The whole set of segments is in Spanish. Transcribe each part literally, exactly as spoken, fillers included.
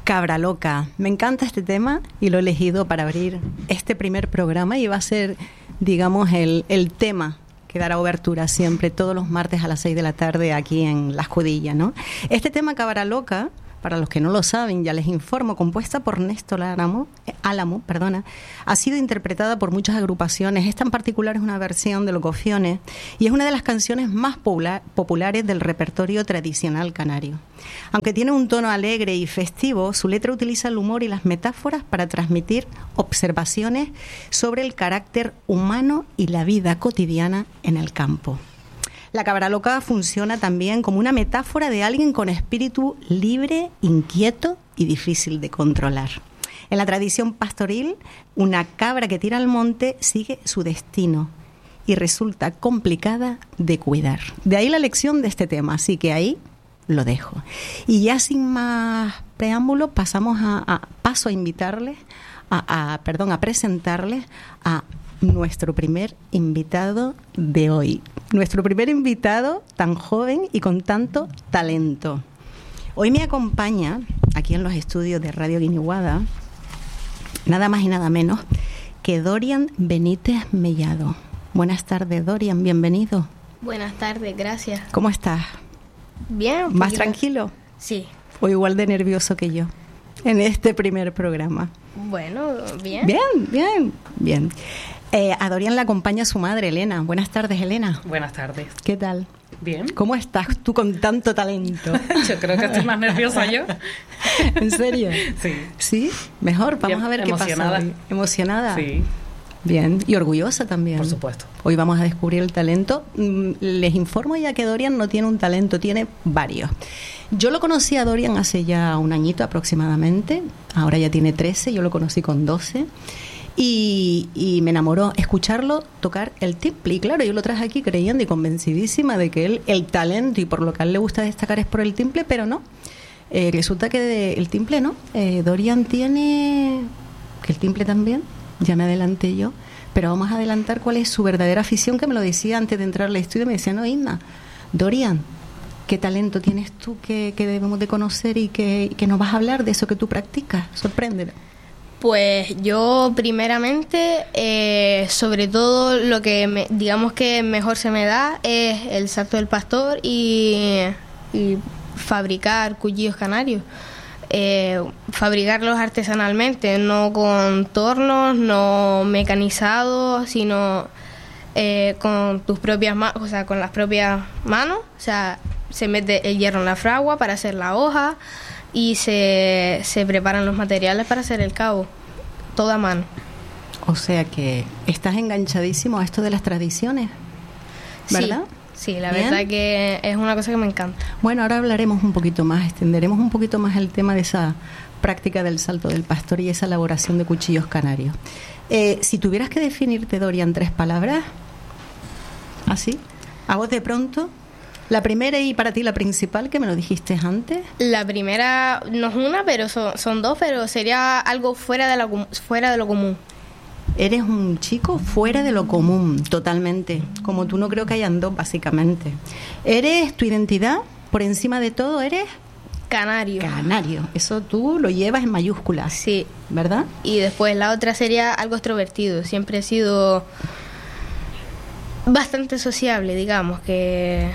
Cabra Loca. Me encanta este tema y lo he elegido para abrir este primer programa y va a ser, digamos, el, el tema que dará obertura siempre todos los martes a las seis de la tarde aquí en La Escudilla, ¿no? Este tema, Cabra Loca, para los que no lo saben, ya les informo, compuesta por Néstor Álamo, Álamo, perdona, ha sido interpretada por muchas agrupaciones. Esta en particular es una versión de Locofones y es una de las canciones más popular, populares del repertorio tradicional canario. Aunque tiene un tono alegre y festivo, su letra utiliza el humor y las metáforas para transmitir observaciones sobre el carácter humano y la vida cotidiana en el campo. La cabra loca funciona también como una metáfora de alguien con espíritu libre, inquieto y difícil de controlar. En la tradición pastoril, una cabra que tira al monte sigue su destino y resulta complicada de cuidar. De ahí la lección de este tema, así que ahí lo dejo. Y ya sin más preámbulos, pasamos a, a paso a invitarles, a, a, perdón, a presentarles a nuestro primer invitado de hoy. Nuestro primer invitado tan joven y con tanto talento. Hoy me acompaña aquí en los estudios de Radio Guiniguada nada más y nada menos que Dorian Benítez Mellado. Buenas tardes, Dorian, bienvenido. Buenas tardes, gracias. ¿Cómo estás? Bien. ¿Más tranquilo? Sí. ¿O igual de nervioso que yo en este primer programa? Bueno, bien. Bien, bien, bien. Eh, a Dorian la acompaña su madre, Elena. Buenas tardes, Elena. Buenas tardes. ¿Qué tal? Bien. ¿Cómo estás tú con tanto talento? Yo creo que estoy más nerviosa yo. ¿En serio? Sí. ¿Sí? Mejor, vamos Bien, a ver qué emocionada. pasa hoy. ¿Emocionada? Sí. Bien. Y orgullosa también. Por supuesto. Hoy vamos a descubrir el talento. Les informo ya que Dorian no tiene un talento, tiene varios. Yo lo conocí a Dorian hace ya un añito aproximadamente. Ahora ya tiene trece, yo lo conocí con doce. Y, y me enamoró escucharlo tocar el timple. Y claro, yo lo traje aquí creyendo y convencidísima de que él, el talento y por lo que a él le gusta destacar es por el timple, pero no. Eh, resulta que de, el timple no. Eh, Dorian tiene... que el timple también, ya me adelanté yo, pero vamos a adelantar cuál es su verdadera afición, que me lo decía antes de entrar al estudio. Me decía, no, Inna, Dorian, ¿qué talento tienes tú que, que debemos de conocer y que, que nos vas a hablar de eso que tú practicas? Sorpréndelo. Pues yo primeramente, eh, sobre todo lo que me, digamos que mejor se me da es el salto del pastor y, y fabricar cuchillos canarios. Eh, fabricarlos artesanalmente, no con tornos, no mecanizados, sino eh, con tus propias manos, o sea, con las propias manos. O sea, se mete el hierro en la fragua para hacer la hoja y se, se preparan los materiales para hacer el cabo, todo a mano. O sea que estás enganchadísimo a esto de las tradiciones, ¿verdad? Sí, sí, la Bien. verdad que es una cosa que me encanta. Bueno, ahora hablaremos un poquito más, extenderemos un poquito más el tema de esa práctica del salto del pastor y esa elaboración de cuchillos canarios. Eh, si tuvieras que definirte, Dorian, tres palabras, así, a voz de pronto, la primera y para ti la principal, que me lo dijiste antes. La primera no es una, pero son, son dos, pero sería algo fuera de, la, fuera de lo común. Eres un chico fuera de lo común, totalmente. Como tú no creo que hayan dos, básicamente. Eres tu identidad, por encima de todo, eres... Canario. Canario. Eso tú lo llevas en mayúsculas. Sí. ¿Verdad? Y después la otra sería algo extrovertido. Siempre he sido bastante sociable, digamos, que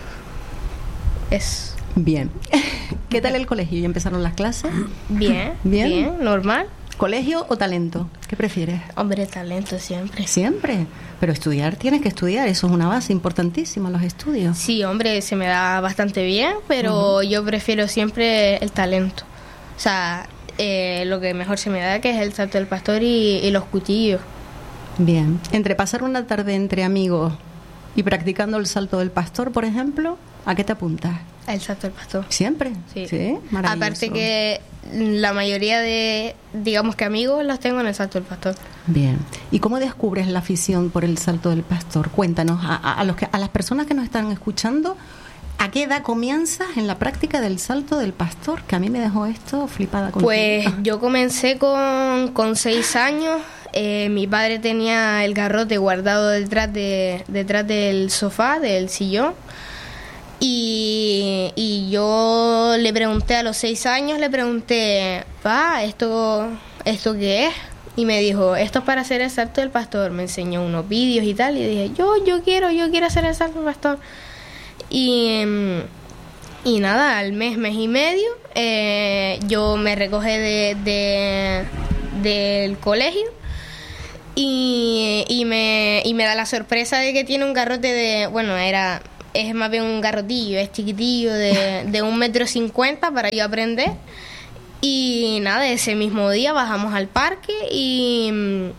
es... Bien. ¿Qué tal el colegio? ¿Ya empezaron las clases? Bien, bien, bien, normal. ¿Colegio o talento? ¿Qué prefieres? Hombre, talento siempre. Siempre. Pero estudiar, tienes que estudiar. Eso es una base importantísima, los estudios. Sí, hombre, se me da bastante bien, pero uh-huh. yo prefiero siempre el talento. O sea, eh, lo que mejor se me da que es el salto del pastor y, y los cuchillos. Bien. Entre pasar una tarde entre amigos y practicando el salto del pastor, por ejemplo, ¿a qué te apuntas? El salto del pastor. ¿Siempre? Sí. Sí, maravilloso. Aparte que la mayoría de, digamos que amigos, los tengo en el salto del pastor. Bien. ¿Y cómo descubres la afición por el salto del pastor? Cuéntanos, a, a, a, los que, a las personas que nos están escuchando, ¿a qué edad comienzas en la práctica del salto del pastor? Que a mí me dejó esto flipada contigo. Pues yo comencé con, con seis años. Eh, mi padre tenía el garrote guardado detrás, de, detrás del sofá, del sillón. Y, y yo le pregunté a los seis años, le pregunté, pa, ¿esto, ¿esto qué es? Y me dijo, esto es para hacer el salto del pastor. Me enseñó unos vídeos y tal, y dije, yo, yo quiero, yo quiero hacer el salto del pastor. Y, y nada, al mes, mes y medio, eh, yo me recogí de, de, del colegio. Y, y, me, y me da la sorpresa de que tiene un garrote de, bueno, era... es más bien un garrotillo, es chiquitillo, de, de un metro cincuenta para yo aprender. Y nada, ese mismo día bajamos al parque y,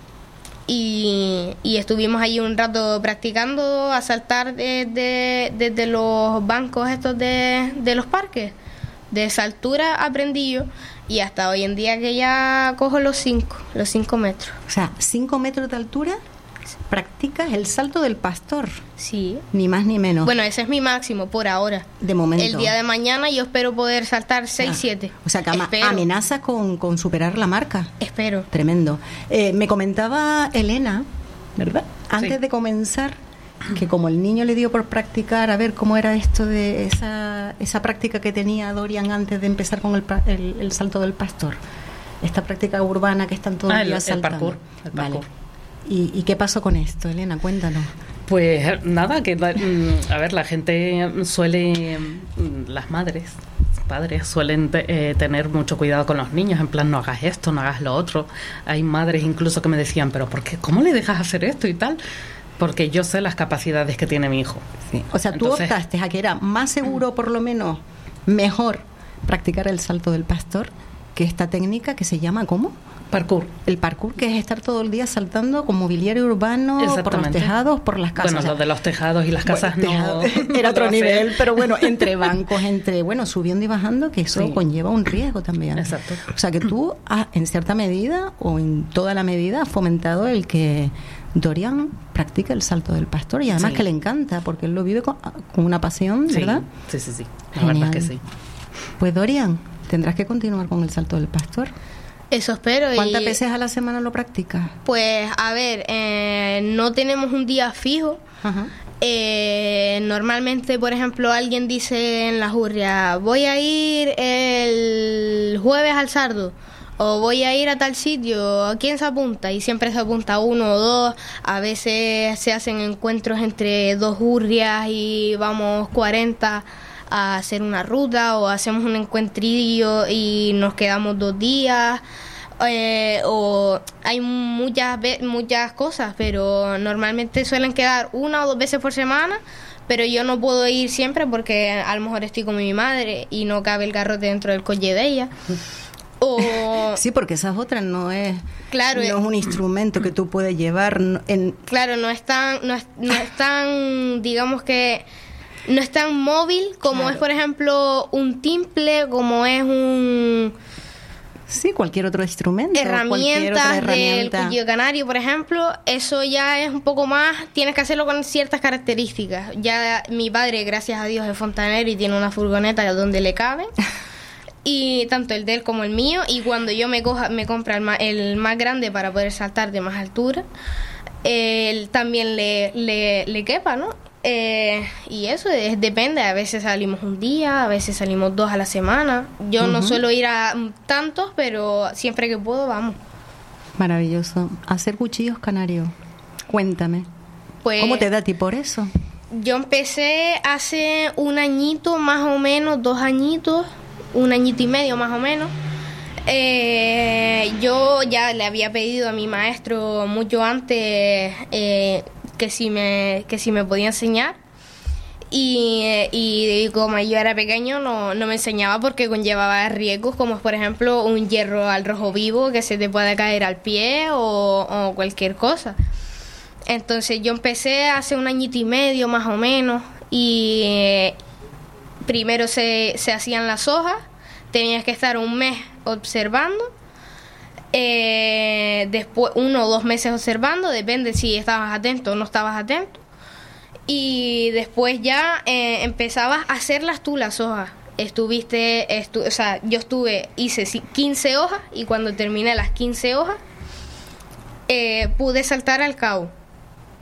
y, y estuvimos allí un rato practicando a saltar desde de, de, de los bancos estos de, de los parques. De esa altura aprendí yo y hasta hoy en día que ya cojo los cinco, los cinco metros. O sea, cinco metros de altura... practicas el salto del pastor. Sí. Ni más ni menos. Bueno, ese es mi máximo por ahora. De momento. El día de mañana yo espero poder saltar seis, siete. O sea, que ama- amenazas con, con superar la marca. Espero. Tremendo. Eh, me comentaba Elena, ¿verdad? Antes Sí. de comenzar, que como el niño le dio por practicar, a ver cómo era esto de esa, esa práctica que tenía Dorian antes de empezar con el, el, el salto del pastor. Esta práctica urbana que están todos Ah, los el, días el saltando. parkour. El parkour. Vale. ¿Y, ¿Y qué pasó con esto, Elena? Cuéntanos. Pues nada, que mm, a ver, la gente suele, mm, las madres, padres suelen te- eh, tener mucho cuidado con los niños, en plan, no hagas esto, no hagas lo otro. Hay madres incluso que me decían, pero ¿por qué? ¿Cómo le dejas hacer esto y tal? Porque yo sé las capacidades que tiene mi hijo. Sí. O sea, tú Entonces, optaste a que era más seguro, por lo menos, mejor practicar el salto del pastor que esta técnica que se llama, ¿cómo? parkour. El parkour, que es estar todo el día saltando con mobiliario urbano, por los Exactamente. tejados, por las casas. Bueno, O sea, lo de los tejados y las casas bueno, no... tejado- no era lo otro va a nivel, hacer. pero bueno, entre bancos, entre, bueno, subiendo y bajando, que eso Sí. conlleva un riesgo también. Exacto. O sea, que tú, has, en cierta medida, o en toda la medida, has fomentado el que Dorian practique el salto del pastor, y además Sí. que le encanta, porque él lo vive con, con una pasión, Sí, ¿verdad? sí, sí, sí. La Genial. verdad es que sí. Pues Dorian, tendrás que continuar con el salto del pastor. Eso espero. ¿Cuántas y, veces a la semana lo practicas? Pues, a ver, eh, no tenemos un día fijo. Ajá. Eh, normalmente, por ejemplo, alguien dice en la jurria, voy a ir el jueves al Sardo, o voy a ir a tal sitio, ¿quién se apunta? Y siempre se apunta uno o dos. A veces se hacen encuentros entre dos jurrias y vamos cuarenta a hacer una ruta, o hacemos un encuentrillo y nos quedamos dos días. Eh, o hay muchas ve- muchas cosas, pero normalmente suelen quedar una o dos veces por semana, pero yo no puedo ir siempre porque a lo mejor estoy con mi madre y no cabe el garrote dentro del coche de ella. O Sí, porque esas otras no es, Claro, no eh. es un instrumento que tú puedes llevar no- en... claro, no es tan, no es, no es tan, digamos que no es tan móvil como Claro. es, por ejemplo, un timple, como es un Sí, cualquier otro instrumento. cualquier herramientas otra del herramienta. cuchillo canario, por ejemplo. Eso ya es un poco más, tienes que hacerlo con ciertas características. Ya mi padre, gracias a Dios, es fontanero y tiene una furgoneta donde le caben. Y tanto el de él como el mío. Y cuando yo me coja, me compra el más, el más grande para poder saltar de más altura, él también le, le, le quepa, ¿no? Eh, y eso es, depende, a veces salimos un día, a veces salimos dos a la semana. Yo no Ujú. suelo ir a mm, tantos, pero siempre que puedo vamos. Maravilloso. Hacer cuchillos canarios. Cuéntame. Pues ¿Cómo te da a ti por eso? yo empecé hace un añito más o menos, dos añitos, un añito y medio más o menos. Eh, yo ya le había pedido a mi maestro mucho antes eh, que si me que si me podía enseñar, y, eh, y como yo era pequeño no, no me enseñaba porque conllevaba riesgos, como por ejemplo un hierro al rojo vivo que se te puede caer al pie, o, o cualquier cosa. Entonces yo empecé hace un añito y medio más o menos, y eh, primero se, se hacían las hojas, tenías que estar un mes observando, eh, después uno o dos meses observando, depende si estabas atento o no estabas atento, y después ya eh, empezabas a hacerlas tú las hojas. Estuviste, estu- o sea, yo estuve, hice si- quince hojas, y cuando terminé las quince hojas, eh, pude saltar al cabo.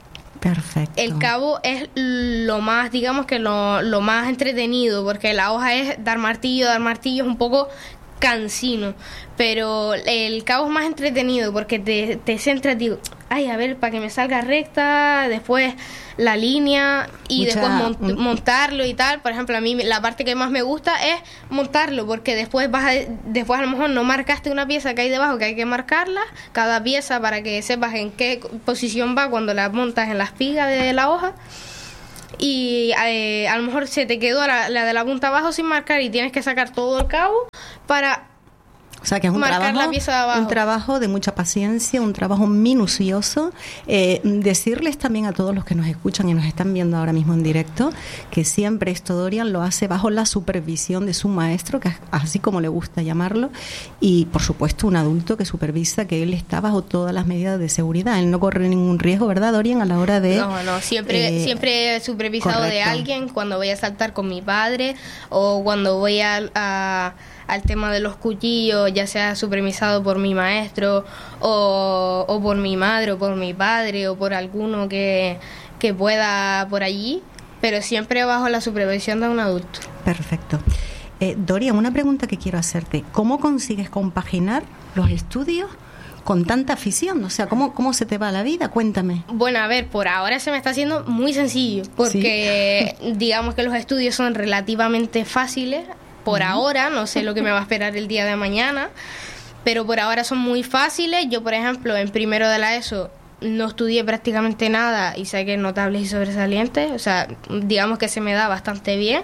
Perfecto. El cabo es lo más, digamos que lo, lo más entretenido, porque la hoja es dar martillo, dar martillo es un poco cansino, pero el cabo es más entretenido porque te, te centras, digo, ay, a ver, para que me salga recta, después la línea y Mucha, después mont- un... montarlo y tal. Por ejemplo, a mí la parte que más me gusta es montarlo, porque después vas a, después a lo mejor no marcaste una pieza que hay debajo, que hay que marcarla, cada pieza para que sepas en qué posición va cuando la montas en la espiga de la hoja. Y eh, a lo mejor se te quedó la, la de la punta abajo sin marcar y tienes que sacar todo el cabo para... O sea, que es un marcar trabajo, la pieza de abajo. un trabajo de mucha paciencia, un trabajo minucioso. Eh, decirles también a todos los que nos escuchan y nos están viendo ahora mismo en directo que siempre esto Dorian lo hace bajo la supervisión de su maestro, que es así como le gusta llamarlo, y por supuesto un adulto que supervisa que él está bajo todas las medidas de seguridad. Él no corre ningún riesgo, ¿verdad, Dorian? A la hora de... No, no, siempre, eh, siempre he supervisado correcto. De alguien cuando voy a saltar con mi padre o cuando voy a... a al tema de los cuchillos, ya sea supervisado por mi maestro o, o por mi madre o por mi padre o por alguno que, que pueda por allí, pero siempre bajo la supervisión de un adulto. Perfecto. Eh, Dorian, una pregunta que quiero hacerte. ¿Cómo consigues compaginar los estudios con tanta afición? O sea, ¿cómo, cómo se te va la vida? Cuéntame. Bueno, a ver, por ahora se me está haciendo muy sencillo, porque ¿sí? Digamos que los estudios son relativamente fáciles. Por uh-huh. ahora, no sé lo que me va a esperar el día de mañana, pero por ahora son muy fáciles. Yo, por ejemplo, en primero de la ESO no estudié prácticamente nada y saqué notables y sobresalientes, o sea, digamos que se me da bastante bien.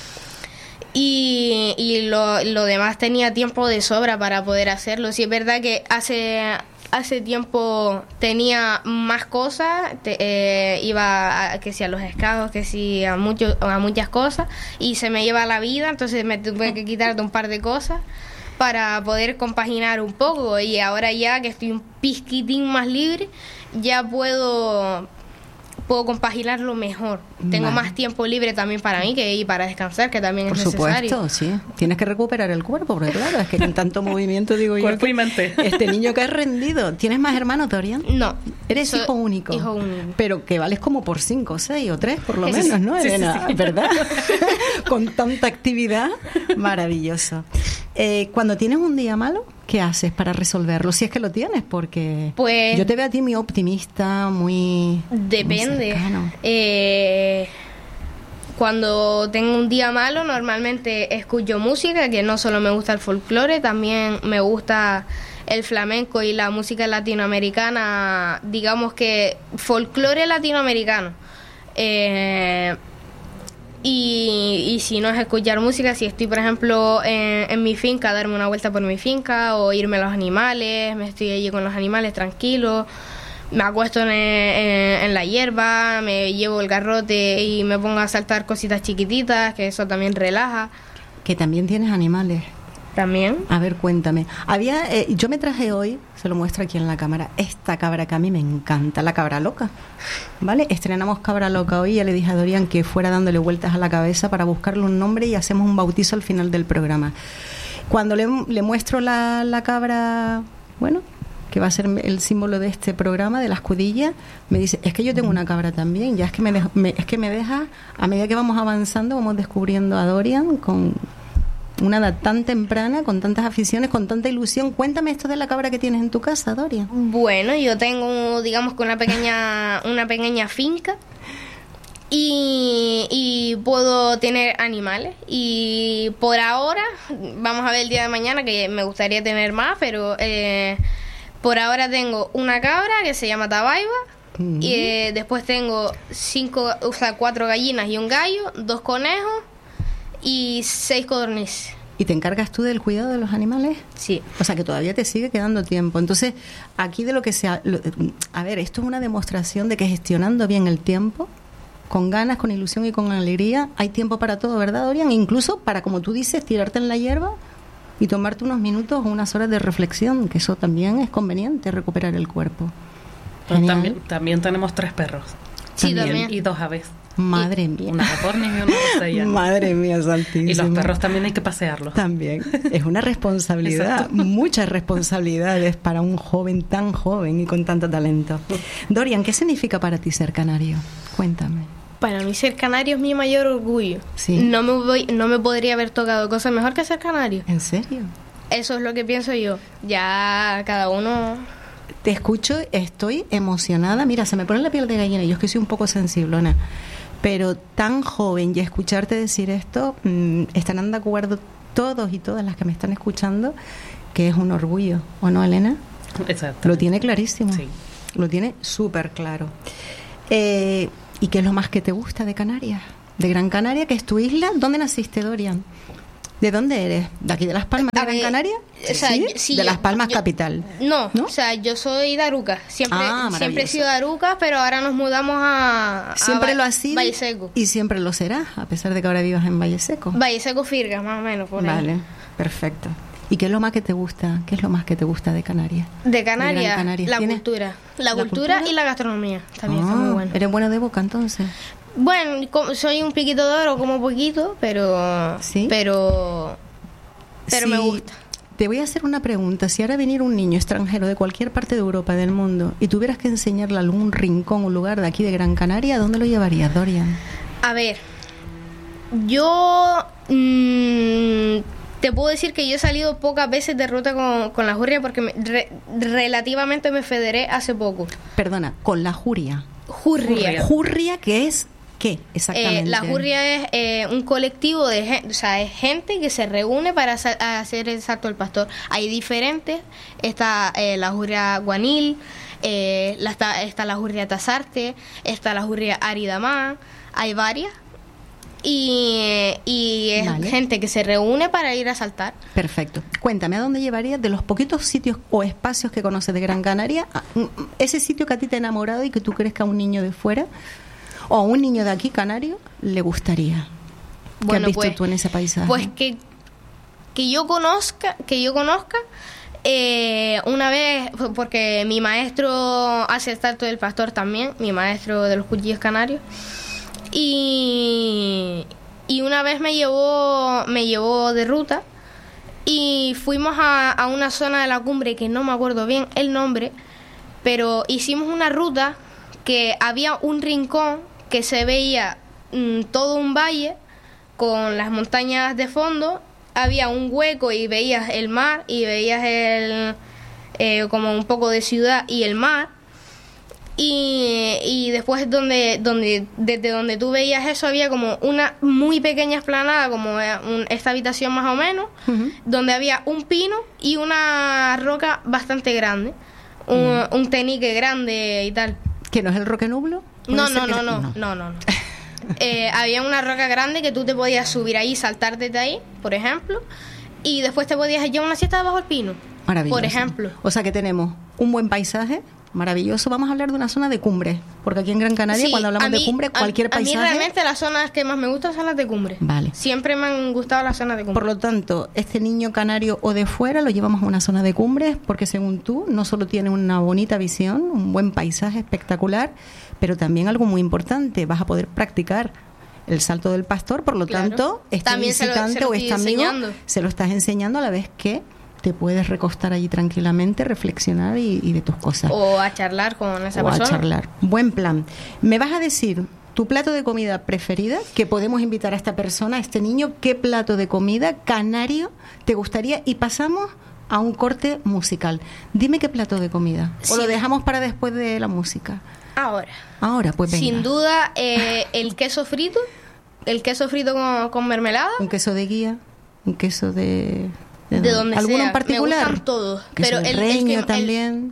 Y, y lo, lo demás tenía tiempo de sobra para poder hacerlo. Sí, es verdad que hace... Hace tiempo tenía más cosas, te, eh, iba a, que si a los escados, que si a, mucho, a muchas cosas, y se me lleva la vida, entonces me tuve que quitar de un par de cosas para poder compaginar un poco, y ahora ya que estoy un pizquitín más libre, ya puedo... puedo compaginarlo mejor. Tengo vale. más tiempo libre también para mí que y para descansar, que también Por es necesario. Por supuesto, sí. Tienes que recuperar el cuerpo, porque claro, es que con tanto movimiento, digo yo, cuerpo y mente. Este niño que has rendido. ¿Tienes más hermanos, Dorian? No. Eres Soy hijo único. Hijo único. Pero que vales como por cinco, o seis o tres, por lo Sí, menos, ¿no, sí, Elena? sí, sí. ¿Verdad? Con tanta actividad. Maravilloso. Eh, cuando tienes un día malo, ¿qué haces para resolverlo? Si es que lo tienes, porque pues, yo te veo a ti muy optimista, muy... Depende. Muy eh, cuando tengo un día malo, normalmente escucho música, que no solo me gusta el folclore, también me gusta el flamenco y la música latinoamericana, digamos que folclore latinoamericano. Eh... Y, y si no es escuchar música, si estoy, por ejemplo, en, en mi finca, darme una vuelta por mi finca o irme a los animales, me estoy allí con los animales tranquilo, me acuesto en, en, en la hierba, me llevo el garrote y me pongo a saltar cositas chiquititas, que eso también relaja. Que también tienes animales. También. A ver, cuéntame. Había, eh, yo me traje hoy, se lo muestro aquí en la cámara, esta cabra que a mí me encanta, la cabra loca. ¿Vale? Estrenamos cabra loca hoy. Ya le dije a Dorian que fuera dándole vueltas a la cabeza para buscarle un nombre y hacemos un bautizo al final del programa. Cuando le, le muestro la, la cabra, bueno, que va a ser el símbolo de este programa, de la escudilla, me dice, es que yo tengo una cabra también. Ya es que me, deja, me, es que me deja, a medida que vamos avanzando, vamos descubriendo a Dorian con... una edad tan temprana, con tantas aficiones, con tanta ilusión. Cuéntame esto de la cabra que tienes en tu casa, Dorian. Bueno, yo tengo, digamos, que una pequeña, una pequeña finca y, y puedo tener animales. Y por ahora, vamos a ver el día de mañana, que me gustaría tener más, pero eh, por ahora tengo una cabra que se llama Tabaiba. Mm. Y eh, después tengo cinco, o sea, cuatro gallinas y un gallo, dos conejos y seis codornices. ¿Y te encargas tú del cuidado de los animales? Sí. O sea, que todavía te sigue quedando tiempo. Entonces, aquí de lo que sea... Lo, a ver, esto es una demostración de que gestionando bien el tiempo, con ganas, con ilusión y con alegría, hay tiempo para todo, ¿verdad, Dorian? Incluso para, como tú dices, tirarte en la hierba y tomarte unos minutos o unas horas de reflexión, que eso también es conveniente, recuperar el cuerpo. También, también tenemos tres perros. Sí, también. también. Y dos aves. Madre y, mía. Una California y una Rosella. Madre mía, santísima. Y los perros también hay que pasearlos. También. Es una responsabilidad, muchas responsabilidades para un joven tan joven y con tanto talento. Dorian, ¿qué significa para ti ser canario? Cuéntame. Para mí ser canario es mi mayor orgullo. Sí. No me voy, no me podría haber tocado cosa mejor que ser canario. ¿En serio? Eso es lo que pienso yo. Ya cada uno... Te escucho, estoy emocionada. Mira, se me pone la piel de gallina. Yo es que soy un poco sensiblona. Pero tan joven y escucharte decir esto, mmm, estarán de acuerdo todos y todas las que me están escuchando que es un orgullo, ¿o no, Elena? Exacto. Lo tiene clarísimo. Sí. Lo tiene súper claro. Eh, ¿Y qué es lo más que te gusta de Canarias? De Gran Canaria, que es tu isla. ¿Dónde naciste, Dorian? ¿De dónde eres? ¿De aquí de Las Palmas, de A Gran ver, Canaria? o sea, ¿Sí? yo- sí, de yo- Las Palmas yo- capital. No, ¿No? o sea, yo soy de Aruca. Siempre, Ah, siempre he maravilloso. sido de Aruca, pero ahora nos mudamos a, a Siempre Va- lo has sido Valle Seco. y siempre lo serás, a pesar de que ahora vivas en Valle Seco. Valle Seco Firgas, más o menos, por ahí. Vale, perfecto. ¿Y qué es lo más que te gusta? ¿Qué es lo más que te gusta de Canarias? De Canarias, Gran Canaria. la ¿Tienes? cultura. La, ¿La cultura, cultura? y la gastronomía. También Ah, está muy bueno. ¿Eres bueno de boca entonces? Bueno, co- soy un piquito de oro, como poquito, pero... ¿Sí? Pero... Pero me Sí. gusta. Te voy a hacer una pregunta. Si ahora viniera un niño extranjero de cualquier parte de Europa, del mundo, y tuvieras que enseñarle algún rincón o lugar de aquí de Gran Canaria, ¿a dónde lo llevarías, Dorian? A ver, yo mm, te puedo decir que yo he salido pocas veces de ruta con, con la Jurria porque me- re- relativamente me federé hace poco. Perdona, con la Juria. Jurria. Jurria, ¿qué es qué exactamente? Eh, la Jurria es eh, un colectivo de gente, o sea, es gente que se reúne para sa- a hacer el salto del pastor. Hay diferentes, está eh, la Jurria Guanil, eh, la, está, está la Jurria Tazarte, está la Jurria Aridamá, hay varias. Y, y es Vale. gente que se reúne para ir a saltar. Perfecto. Cuéntame, ¿a dónde llevarías de los poquitos sitios o espacios que conoces de Gran Canaria? a- mm, ese sitio que a ti te ha enamorado y que tú crees que a un niño de fuera o a un niño de aquí, canario, le gustaría. ¿Qué Bueno, has visto pues- tú en ese paisaje? Pues que, que yo conozca, que yo conozca, eh, una vez, porque mi maestro hace el salto del pastor también, mi maestro de los cuchillos canarios, y, y una vez me llevó, me llevó de ruta y fuimos a, a una zona de la cumbre que no me acuerdo bien el nombre, pero hicimos una ruta que había un rincón que se veía mm, todo un valle con las montañas de fondo, había un hueco y veías el mar y veías el eh, como un poco de ciudad y el mar, y, y después donde donde desde donde tú veías eso había como una muy pequeña explanada, como eh, un- esta habitación más o menos, Ujú. donde había un pino y una roca bastante grande, un, un tenique grande y tal. ¿Que no es el Roque Nublo? ¿Puede No, ser no, que- no, no, no, no, no. Eh, había una roca grande que tú te podías subir ahí, saltar desde ahí, por ejemplo, y después te podías echar una siesta debajo del pino, Maravilloso. por ejemplo. O sea que tenemos un buen paisaje, maravilloso. Vamos a hablar de una zona de cumbre, porque aquí en Gran Canaria, Sí, cuando hablamos a mí- de cumbre, a- cualquier A mí paisaje... realmente las zonas que más me gustan son las de cumbre. Vale. Siempre me han gustado las zonas de cumbre. Por lo tanto, este niño canario o de fuera lo llevamos a una zona de cumbres porque según tú no solo tiene una bonita visión, un buen paisaje espectacular, pero también algo muy importante, vas a poder practicar el salto del pastor, por lo Claro. tanto, este También se lo- visitante se lo o estoy este amigo enseñando. se lo estás enseñando a la vez que te puedes recostar allí tranquilamente, reflexionar y, y de tus cosas. O a charlar con esa O a persona. charlar. Buen plan. ¿Me vas a decir tu plato de comida preferida? Que podemos invitar a esta persona, a este niño. ¿Qué plato de comida canario te gustaría? Y pasamos a un corte musical. Dime qué plato de comida. O Sí. lo dejamos para después de la música. Ahora, Ahora, pues venga. sin duda, eh, el queso frito, el queso frito con, con mermelada. Un queso de guía, un queso de... De donde ¿Alguno sea. en particular? Me gustan todos. Queso Pero de el, el reño que- el- también.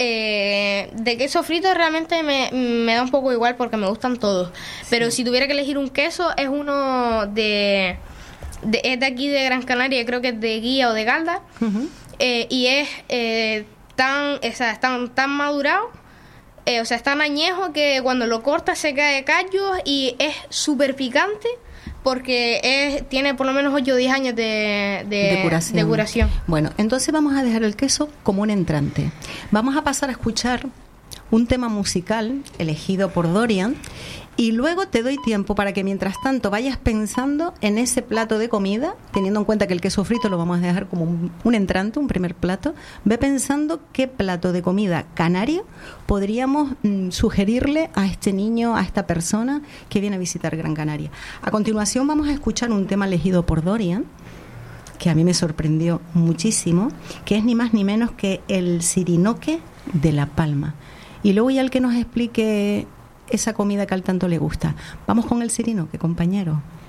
eh, de queso frito realmente me, me da un poco igual porque me gustan todos. Pero si tuviera que elegir un queso, es uno de, de es de aquí de Gran Canaria, creo que es de Guía o de Galda. Ujú. Eh, y es eh, tan, o sea, es tan, tan madurado, eh, o sea, es tan añejo que cuando lo cortas se cae callos y es súper picante porque es, tiene por lo menos ocho o diez años de, de, de curación. de curación. Bueno, entonces vamos a dejar el queso como un entrante. Vamos a pasar a escuchar un tema musical elegido por Dorian, y luego te doy tiempo para que mientras tanto vayas pensando en ese plato de comida, teniendo en cuenta que el queso frito lo vamos a dejar como un, un entrante, un primer plato. Ve pensando qué plato de comida canario podríamos mm, sugerirle a este niño, a esta persona que viene a visitar Gran Canaria. A continuación vamos a escuchar un tema elegido por Dorian, que a mí me sorprendió muchísimo, que es ni más ni menos que el sirinoque de La Palma. Y luego ya el que nos explique esa comida que al tanto le gusta. Vamos con el sirinoque, compañero.